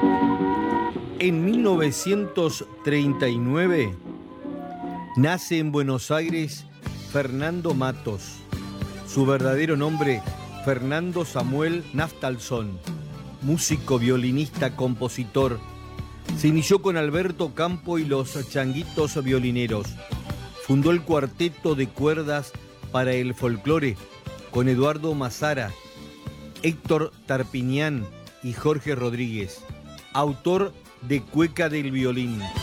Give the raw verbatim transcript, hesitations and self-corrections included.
En mil novecientos treinta y nueve nace en Buenos Aires Fernando Matos. Su verdadero nombre, Fernando Samuel Naftalson, músico, violinista, compositor. Se inició con Alberto Campo y los Changuitos Violineros. Fundó el cuarteto de cuerdas para el folclore con Eduardo Mazara, Héctor Tarpiñán y Jorge Rodríguez. Autor de Cueca del Violín.